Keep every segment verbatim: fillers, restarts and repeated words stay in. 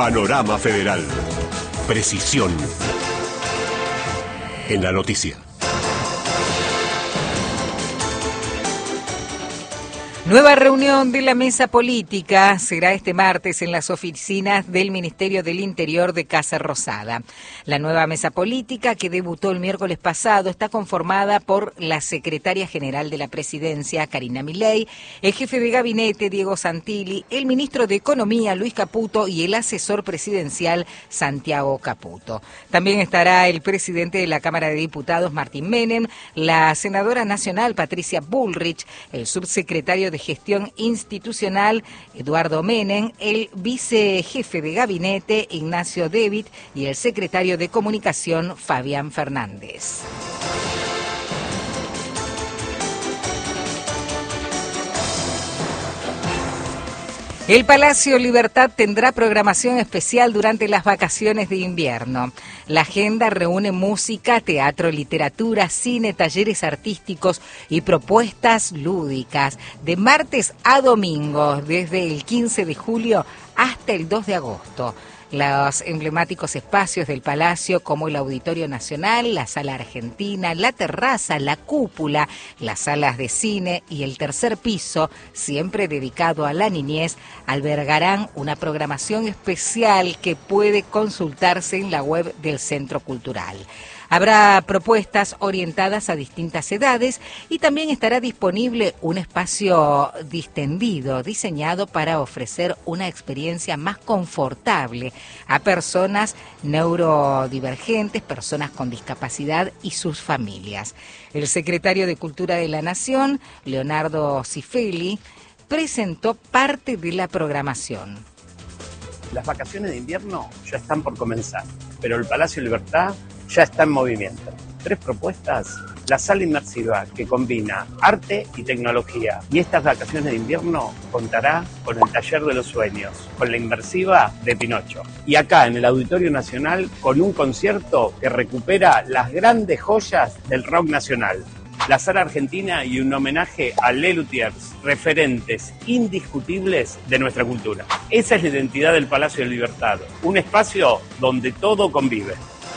Panorama Federal. Precisión en la noticia. Nueva reunión de la mesa política será este martes en las oficinas del Ministerio del Interior de Casa Rosada. La nueva mesa política, que debutó el miércoles pasado, está conformada por la secretaria general de la Presidencia, Karina Milei, el jefe de gabinete, Diego Santilli, el ministro de Economía, Luis Caputo, y el asesor presidencial, Santiago Caputo. También estará el presidente de la Cámara de Diputados, Martín Menem, la senadora nacional, Patricia Bullrich, el subsecretario de de Gestión Institucional, Eduardo Menem, el vicejefe de gabinete, Ignacio David, y el secretario de Comunicación, Fabián Fernández. El Palacio Libertad tendrá programación especial durante las vacaciones de invierno. La agenda reúne música, teatro, literatura, cine, talleres artísticos y propuestas lúdicas de martes a domingo, desde el quince de julio hasta el dos de agosto. Los emblemáticos espacios del Palacio, como el Auditorio Nacional, la Sala Argentina, la terraza, la cúpula, las salas de cine y el tercer piso, siempre dedicado a la niñez, albergarán una programación especial que puede consultarse en la web del Centro Cultural. Habrá propuestas orientadas a distintas edades y también estará disponible un espacio distendido diseñado para ofrecer una experiencia más confortable a personas neurodivergentes, personas con discapacidad y sus familias. El secretario de Cultura de la Nación, Leonardo Cifeli, presentó parte de la programación. Las vacaciones de invierno ya están por comenzar, pero el Palacio Libertad ya está en movimiento. Tres propuestas: la sala inmersiva, que combina arte y tecnología. Y estas vacaciones de invierno contará con el taller de los sueños, con la inmersiva de Pinocho. Y acá en el Auditorio Nacional, con un concierto que recupera las grandes joyas del rock nacional. La Sala Argentina y un homenaje a Les Luthiers, referentes indiscutibles de nuestra cultura. Esa es la identidad del Palacio de Libertad, un espacio donde todo convive.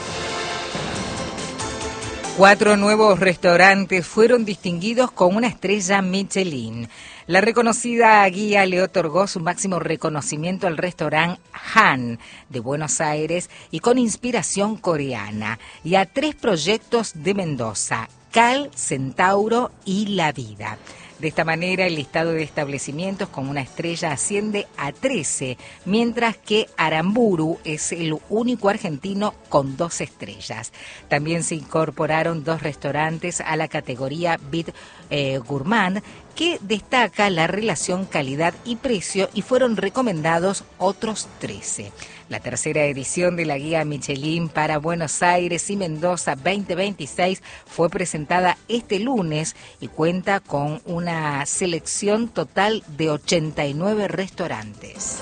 Cuatro nuevos restaurantes fueron distinguidos con una estrella Michelin. La reconocida guía le otorgó su máximo reconocimiento al restaurante Han de Buenos Aires y con inspiración coreana, y a tres proyectos de Mendoza: Cal, Centauro y La Vida. De esta manera, el listado de establecimientos con una estrella asciende a trece, mientras que Aramburu es el único argentino con dos estrellas. También se incorporaron dos restaurantes a la categoría Bit eh, Gourmand, que destaca la relación calidad y precio, y fueron recomendados otros trece. La tercera edición de la guía Michelin para Buenos Aires y Mendoza veinte veintiséis fue presentada este lunes y cuenta con una selección total de ochenta y nueve restaurantes.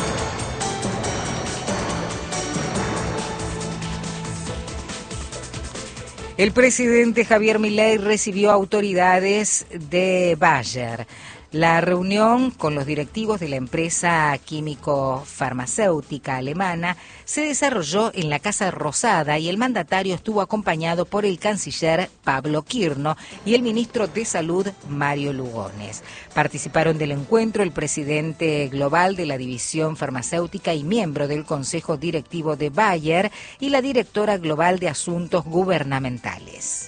El presidente Javier Milei recibió autoridades de Bayer. La reunión con los directivos de la empresa químico-farmacéutica alemana se desarrolló en la Casa Rosada y el mandatario estuvo acompañado por el canciller Pablo Quirno y el ministro de Salud Mario Lugones. Participaron del encuentro el presidente global de la división farmacéutica y miembro del Consejo Directivo de Bayer y la directora global de Asuntos Gubernamentales.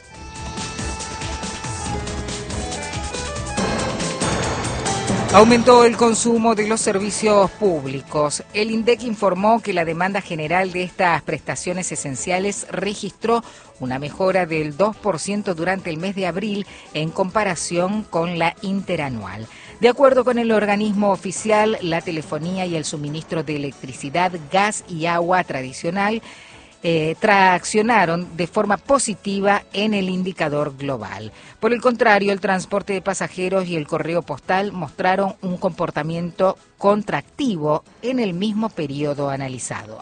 Aumentó el consumo de los servicios públicos. El INDEC informó que la demanda general de estas prestaciones esenciales registró una mejora del dos por ciento durante el mes de abril en comparación con la interanual. De acuerdo con el organismo oficial, la telefonía y el suministro de electricidad, gas y agua tradicional Eh, traccionaron de forma positiva en el indicador global. Por el contrario, el transporte de pasajeros y el correo postal mostraron un comportamiento contractivo en el mismo periodo analizado.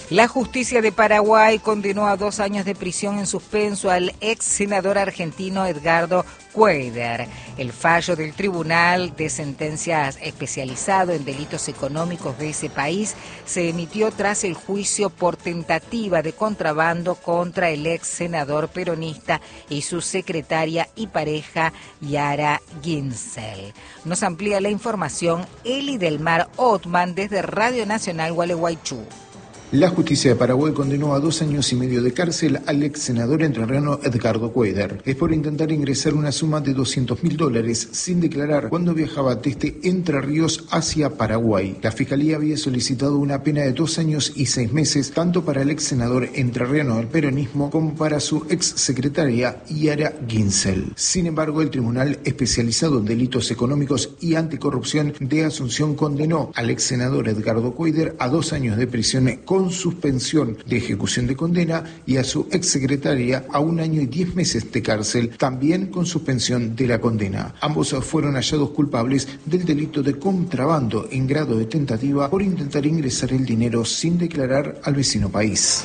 La justicia de Paraguay condenó a dos años de prisión en suspenso al ex senador argentino Edgardo Cuéllar. El fallo del Tribunal de Sentencias especializado en delitos económicos de ese país se emitió tras el juicio por tentativa de contrabando contra el ex senador peronista y su secretaria y pareja Yara Ginsel. Nos amplía la información Eli Delmar Othman desde Radio Nacional Gualeguaychú. La justicia de Paraguay condenó a dos años y medio de cárcel al ex senador entrerriano Edgardo Cuéllar. Es por intentar ingresar una suma de doscientos mil dólares sin declarar cuando viajaba desde Entre Ríos hacia Paraguay. La Fiscalía había solicitado una pena de dos años y seis meses, tanto para el ex senador entrerriano del peronismo como para su ex secretaria Yara Ginsel. Sin embargo, el Tribunal Especializado en Delitos Económicos y Anticorrupción de Asunción condenó al ex senador Edgardo Cuéllar a dos años de prisión con con suspensión de ejecución de condena y a su exsecretaria a un año y diez meses de cárcel, también con suspensión de la condena. Ambos fueron hallados culpables del delito de contrabando en grado de tentativa por intentar ingresar el dinero sin declarar al vecino país.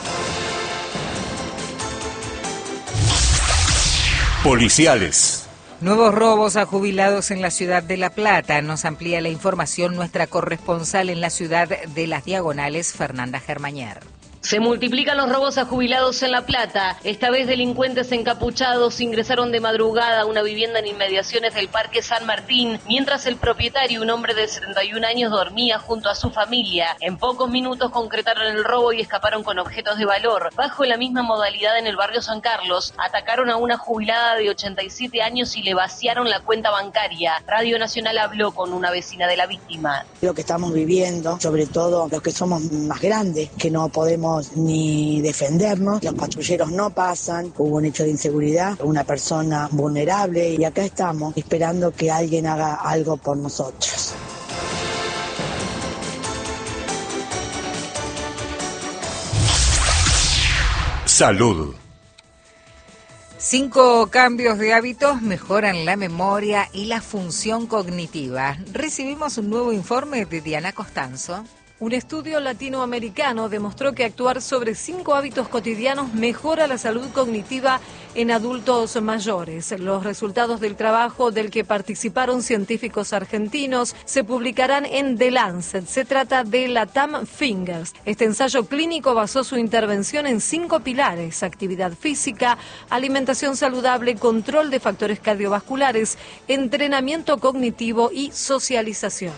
Policiales. Nuevos robos a jubilados en la ciudad de La Plata. Nos amplía la información nuestra corresponsal en la ciudad de Las Diagonales, Fernanda Germañer. Se multiplican los robos a jubilados en La Plata. Esta vez delincuentes encapuchados ingresaron de madrugada a una vivienda en inmediaciones del Parque San Martín, mientras el propietario, un hombre de setenta y un años, dormía junto a su familia. En pocos minutos concretaron el robo y escaparon con objetos de valor. Bajo la misma modalidad en el barrio San Carlos, atacaron a una jubilada de ochenta y siete años y le vaciaron la cuenta bancaria. Radio Nacional habló con una vecina de la víctima. Lo que estamos viviendo, sobre todo los que somos más grandes, que no podemos ni defendernos, los patrulleros no pasan, hubo un hecho de inseguridad, una persona vulnerable y acá estamos esperando que alguien haga algo por nosotros. Salud. Cinco cambios de hábitos mejoran la memoria y la función cognitiva. Recibimos un nuevo informe de Diana Costanzo. Un estudio latinoamericano demostró que actuar sobre cinco hábitos cotidianos mejora la salud cognitiva en adultos mayores. Los resultados del trabajo del que participaron científicos argentinos se publicarán en The Lancet. Se trata de la T A M Fingers. Este ensayo clínico basó su intervención en cinco pilares: actividad física, alimentación saludable, control de factores cardiovasculares, entrenamiento cognitivo y socialización.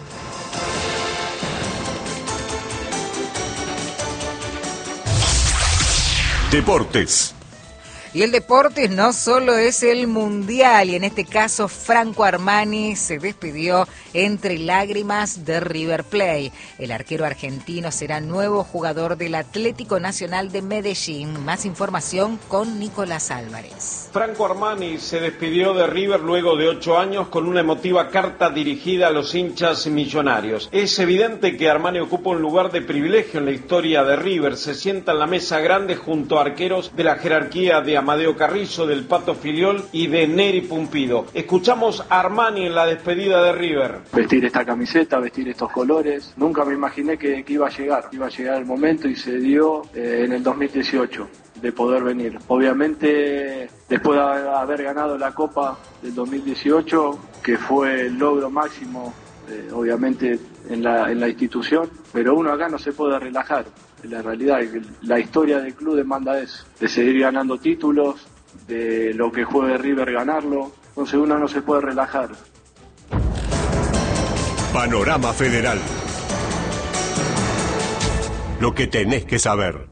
Deportes. Y el deporte no solo es el mundial, y en este caso Franco Armani se despidió entre lágrimas de River Plate. El arquero argentino será nuevo jugador del Atlético Nacional de Medellín. Más información con Nicolás Álvarez. Franco Armani se despidió de River luego de ocho años con una emotiva carta dirigida a los hinchas millonarios. Es evidente que Armani ocupa un lugar de privilegio en la historia de River. Se sienta en la mesa grande junto a arqueros de la jerarquía de Amadeo Carrizo, del Pato Filiol y de Neri Pumpido. Escuchamos a Armani en la despedida de River. Vestir esta camiseta, vestir estos colores, nunca me imaginé que, que iba a llegar, iba a llegar el momento y se dio eh, en el dos mil dieciocho de poder venir. Obviamente, después de haber ganado la Copa del dos mil dieciocho, que fue el logro máximo, eh, obviamente, en la, en la institución, pero uno acá no se puede relajar. La realidad es que la historia del club demanda eso, de seguir ganando títulos, de lo que juegue River ganarlo, entonces uno no se puede relajar. Panorama Federal. Lo que tenés que saber.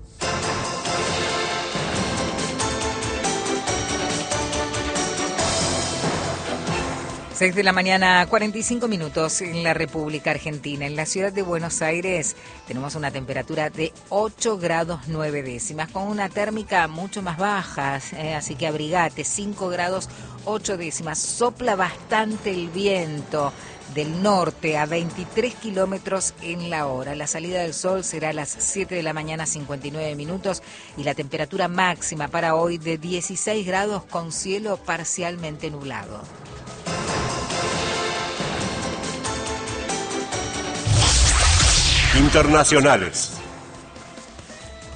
seis de la mañana, cuarenta y cinco minutos en la República Argentina. En la ciudad de Buenos Aires tenemos una temperatura de ocho grados nueve décimas, con una térmica mucho más baja, eh, así que abrigate, cinco grados ocho décimas. Sopla bastante el viento del norte a veintitrés kilómetros en la hora. La salida del sol será a las siete de la mañana, cincuenta y nueve minutos, y la temperatura máxima para hoy de dieciséis grados con cielo parcialmente nublado. Internacionales.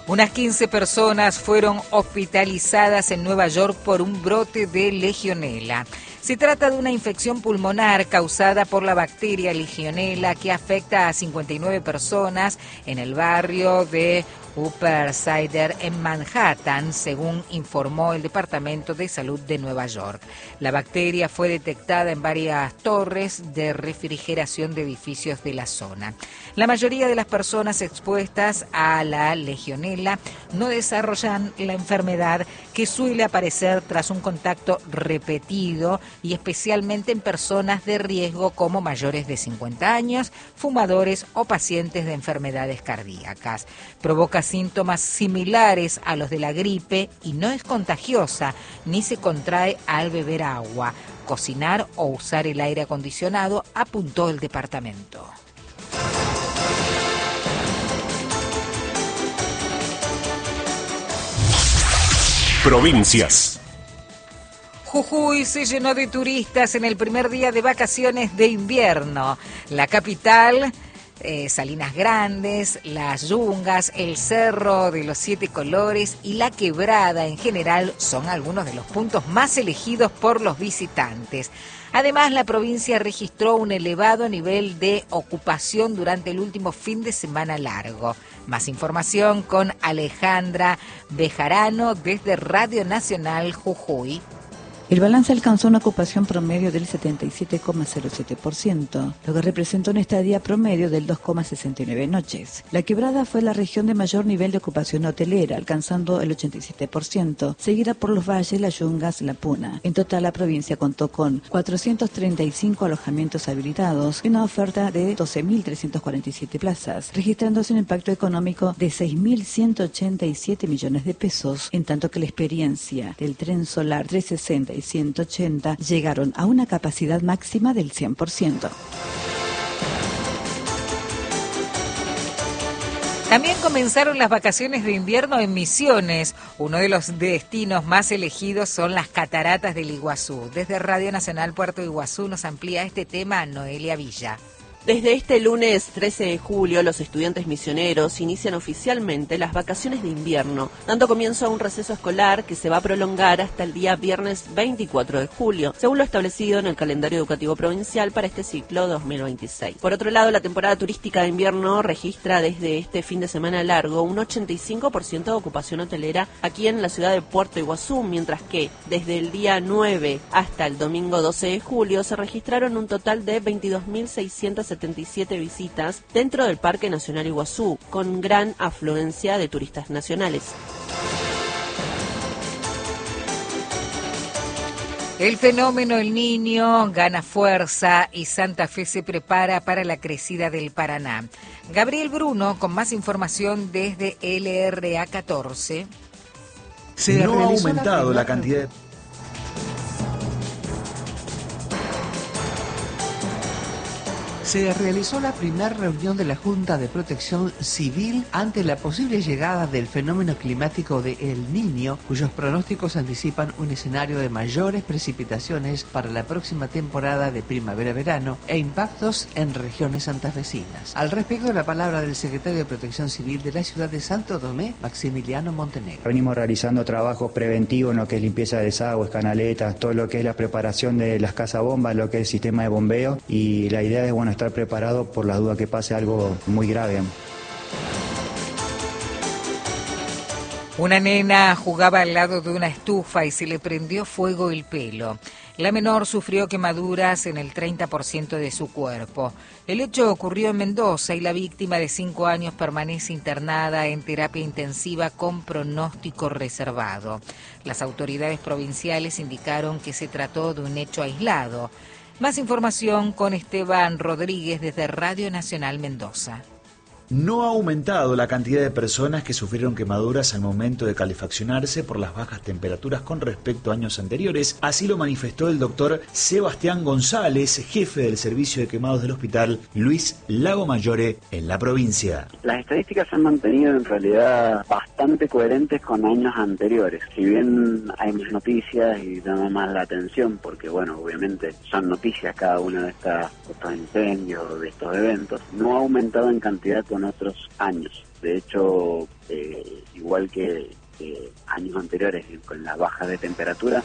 Unas quince personas fueron hospitalizadas en Nueva York por un brote de legionela. Se trata de una infección pulmonar causada por la bacteria legionela que afecta a cincuenta y nueve personas en el barrio de Upper Side en Manhattan, según informó el Departamento de Salud de Nueva York. La bacteria fue detectada en varias torres de refrigeración de edificios de la zona. La mayoría de las personas expuestas a la legionela no desarrollan la enfermedad, que suele aparecer tras un contacto repetido y especialmente en personas de riesgo como mayores de cincuenta años, fumadores o pacientes de enfermedades cardíacas. Provoca síntomas similares a los de la gripe y no es contagiosa ni se contrae al beber agua, cocinar o usar el aire acondicionado, apuntó el departamento. Provincias. Jujuy se llenó de turistas en el primer día de vacaciones de invierno. La capital, eh, Salinas Grandes, Las Yungas, el Cerro de los Siete Colores y La Quebrada en general son algunos de los puntos más elegidos por los visitantes. Además, la provincia registró un elevado nivel de ocupación durante el último fin de semana largo. Más información con Alejandra Bejarano desde Radio Nacional Jujuy. El balance alcanzó una ocupación promedio del setenta y siete coma cero siete por ciento, lo que representa una estadía promedio del dos coma sesenta y nueve noches. La Quebrada fue la región de mayor nivel de ocupación hotelera, alcanzando el ochenta y siete por ciento, seguida por los valles, las Yungas, la Puna. En total, la provincia contó con cuatrocientos treinta y cinco alojamientos habilitados y una oferta de doce mil trescientas cuarenta y siete plazas, registrándose un impacto económico de seis mil ciento ochenta y siete millones de pesos, en tanto que la experiencia del tren solar trescientos sesenta y ciento ochenta llegaron a una capacidad máxima del cien por ciento. También comenzaron las vacaciones de invierno en Misiones. Uno de los destinos más elegidos son las cataratas del Iguazú. Desde Radio Nacional Puerto Iguazú nos amplía este tema Noelia Villa. Desde este lunes trece de julio, los estudiantes misioneros inician oficialmente las vacaciones de invierno, dando comienzo a un receso escolar que se va a prolongar hasta el día viernes veinticuatro de julio, según lo establecido en el calendario educativo provincial para este ciclo dos mil veintiséis. Por otro lado, la temporada turística de invierno registra desde este fin de semana largo un ochenta y cinco por ciento de ocupación hotelera aquí en la ciudad de Puerto Iguazú, mientras que desde el día nueve hasta el domingo doce de julio se registraron un total de veintidós mil seiscientas setenta y siete visitas dentro del Parque Nacional Iguazú, con gran afluencia de turistas nacionales. El fenómeno El Niño gana fuerza y Santa Fe se prepara para la crecida del Paraná. Gabriel Bruno con más información desde L R A catorce. Se no ha aumentado la, la cantidad de... Se realizó la primera reunión de la Junta de Protección Civil ante la posible llegada del fenómeno climático de El Niño, cuyos pronósticos anticipan un escenario de mayores precipitaciones para la próxima temporada de primavera-verano e impactos en regiones santafesinas. Al respecto, la palabra del secretario de Protección Civil de la ciudad de Santo Tomé, Maximiliano Montenegro. Venimos realizando trabajos preventivos en lo que es limpieza de desagües, canaletas, todo lo que es la preparación de las cazabombas, lo que es el sistema de bombeo, y la idea es, bueno, estar preparado por la duda que pase algo muy grave. Una nena jugaba al lado de una estufa y se le prendió fuego el pelo. La menor sufrió quemaduras en el treinta por ciento de su cuerpo. El hecho ocurrió en Mendoza y la víctima de cinco años permanece internada en terapia intensiva con pronóstico reservado. Las autoridades provinciales indicaron que se trató de un hecho aislado. Más información con Esteban Rodríguez desde Radio Nacional Mendoza. No ha aumentado la cantidad de personas que sufrieron quemaduras al momento de calefaccionarse por las bajas temperaturas con respecto a años anteriores. Así lo manifestó el doctor Sebastián González, jefe del servicio de quemados del hospital Luis Lago Mayore en la provincia. Las estadísticas se han mantenido en realidad bastante coherentes con años anteriores. Si bien hay más noticias y llama más la atención, porque bueno, obviamente son noticias cada uno de, estas, de estos incendios, de estos eventos, no ha aumentado en cantidad con otros años. De hecho, eh, igual que, que años anteriores con la baja de temperatura.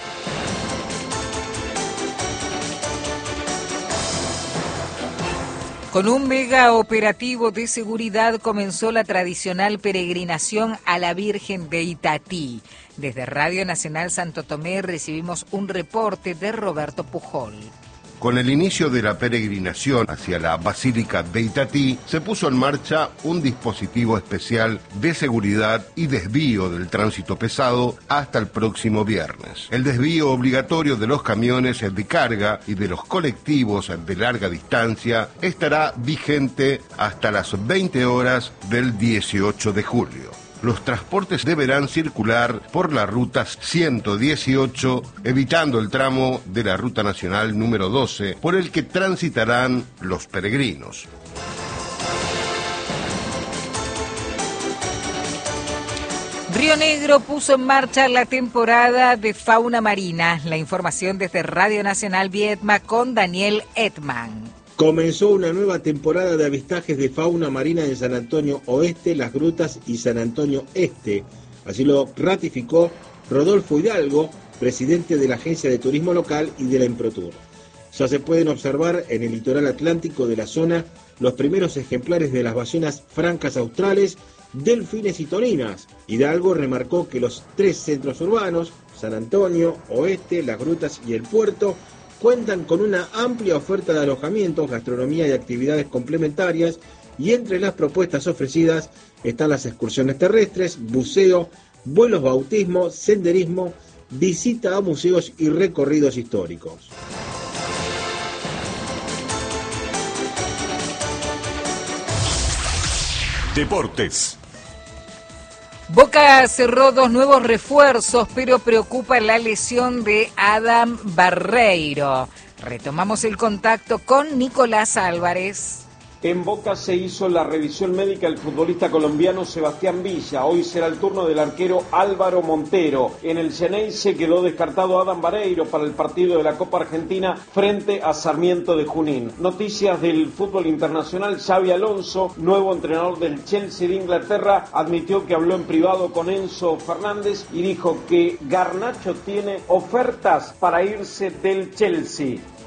Con un mega operativo de seguridad comenzó la tradicional peregrinación a la Virgen de Itatí. Desde Radio Nacional Santo Tomé recibimos un reporte de Roberto Pujol. Con el inicio de la peregrinación hacia la Basílica de Itatí, se puso en marcha un dispositivo especial de seguridad y desvío del tránsito pesado hasta el próximo viernes. El desvío obligatorio de los camiones de carga y de los colectivos de larga distancia estará vigente hasta las veinte horas del dieciocho de julio. Los transportes deberán circular por la ruta ciento dieciocho, evitando el tramo de la ruta nacional número doce, por el que transitarán los peregrinos. Río Negro puso en marcha la temporada de fauna marina. La información desde Radio Nacional Viedma con Daniel Edman. Comenzó una nueva temporada de avistajes de fauna marina en San Antonio Oeste, Las Grutas y San Antonio Este. Así lo ratificó Rodolfo Hidalgo, presidente de la Agencia de Turismo Local y de la Emprotur. Ya se pueden observar en el litoral atlántico de la zona los primeros ejemplares de las ballenas francas australes, delfines y toninas. Hidalgo remarcó que los tres centros urbanos, San Antonio, Oeste, Las Grutas y El Puerto, cuentan con una amplia oferta de alojamientos, gastronomía y actividades complementarias, y entre las propuestas ofrecidas están las excursiones terrestres, buceo, vuelos bautismo, senderismo, visita a museos y recorridos históricos. Deportes. Boca cerró dos nuevos refuerzos, pero preocupa la lesión de Adam Barreiro. Retomamos el contacto con Nicolás Álvarez. En Boca se hizo la revisión médica del futbolista colombiano Sebastián Villa. Hoy será el turno del arquero Álvaro Montero. En el Xeneize quedó descartado Adam Barreiro para el partido de la Copa Argentina frente a Sarmiento de Junín. Noticias del fútbol internacional. Xabi Alonso, nuevo entrenador del Chelsea de Inglaterra, admitió que habló en privado con Enzo Fernández y dijo que Garnacho tiene ofertas para irse del Chelsea.